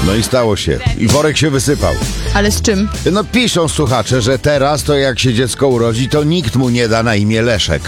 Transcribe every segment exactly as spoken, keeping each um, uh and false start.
No i stało się. I worek się wysypał. Ale z czym? No piszą słuchacze, że teraz to jak się dziecko urodzi, to nikt mu nie da na imię Leszek.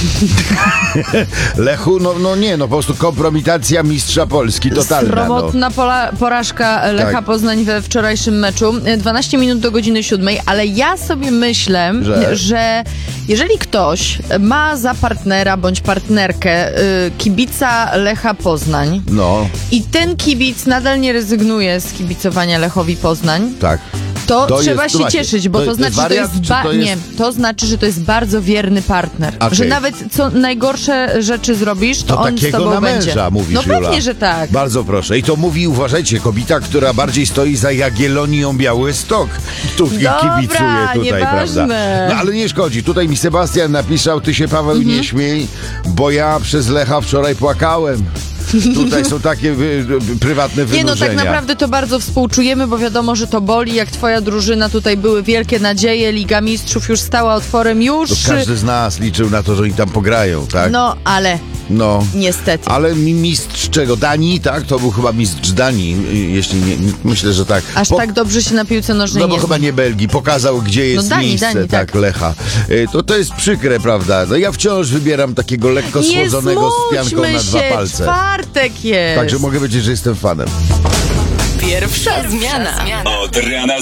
Lechu, no, no nie, no po prostu kompromitacja mistrza Polski totalna. Sromotna pola, porażka Lecha Tak. Poznań we wczorajszym meczu. dwanaście minut do godziny siódmej, ale ja sobie myślę, Że? że jeżeli ktoś ma za partnera bądź partnerkę y, kibica Lecha Poznań No, i ten kibic nadal nie rezygnuje z kibicowania Lechowi Poznań, tak. to, To trzeba jest- się słuchajcie, cieszyć, bo to to, jest znaczy, że to wariat, jest, czy ba- to jest- nie, to znaczy, że to jest bardzo wierny partner. Okej. Że nawet co najgorsze rzeczy zrobisz, to, To on z takiego tobą na będzie. męża mówisz, No Jula. pewnie, że tak. Bardzo proszę. I to mówi, uważajcie, kobieta, która bardziej stoi za Jagiellonią Białystok. Tu Dobra, kibicuje tutaj, nieważne. prawda? No ale nie szkodzi. Tutaj mi Sebastian napisał, ty się, Paweł, Mhm. nie śmiej, bo ja przez Lecha wczoraj płakałem. Tutaj są takie wy, prywatne Nie no, wynurzenia. tak naprawdę to bardzo współczujemy, bo wiadomo, że to boli, jak twoja drużyna, tutaj były wielkie nadzieje, Liga Mistrzów już stała otworem, już... To każdy z nas liczył na to, że oni tam pograją, tak? No, ale No. niestety. Ale mi mistrz czego? Danii, tak? To był chyba mistrz Danii, jeśli nie, nie myślę, że tak. Aż Po- tak dobrze się na piłce nożnej No bo nie chyba znam. nie Belgii. Pokazał, gdzie jest No Danii, miejsce, Danii, tak, tak. Lecha. Y, To, to jest przykre, prawda? No ja wciąż wybieram takiego lekko Nie schłodzonego z pianką smućmy na dwa się, palce. czwartek jest. Także mogę powiedzieć, że jestem fanem. Pierwsza zmiana. Od rana